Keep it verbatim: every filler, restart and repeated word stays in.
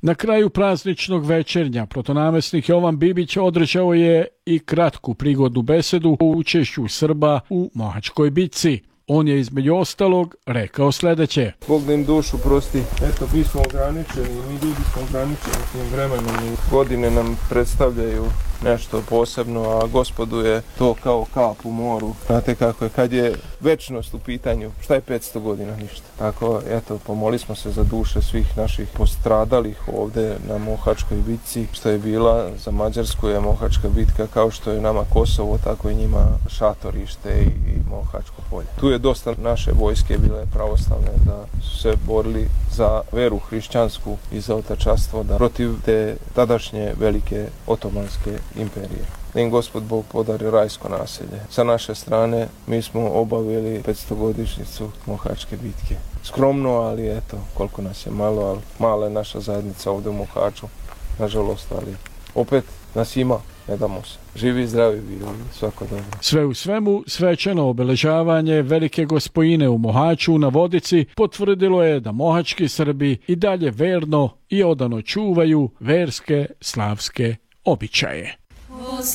Na kraju prazničnog večernja protonamjesnik Jovan Bibić održao je i kratku prigodnu besedu o učešću Srba u Mohačkoj bitci. On je između ostalog rekao sljedeće. Bog da im dušu prosti. Eto, mi smo ograničeni, mi ljudi smo ograničeni tim vremenom i godine nam predstavljaju nešto posebno, a Gospodu je to kao kap u moru. Znate kako je, kad je večnost u pitanju, šta je petsto godina, ništa. Tako, eto, pomoli smo se za duše svih naših postradalih ovdje na Mohačkoj bitci, što je bila za Mađarsku je Mohačka bitka, kao što je nama Kosovo, tako i njima Šatorište i, i Mohačko polje. Tu je dosta naše vojske bile pravoslavne da su se borili za veru hrišćansku i za otačanstvo, da protiv te tadašnje velike otomanske imperije. Da im Gospod Bog podari rajsko naselje. Sa naše strane mi smo obavili petstogodišnjicu Mohačke bitke. Skromno, ali eto, koliko nas je malo, ali mala je naša zajednica ovdje u Mohaču, nažalost, ali opet nas ima, ne damo se. Živi i zdravi bili, svako dobro. Sve u svemu, svečano obeležavanje Velike Gospojine u Mohaču na Vodici potvrdilo je da mohački Srbi i dalje verno i odano čuvaju verske slavske običaje.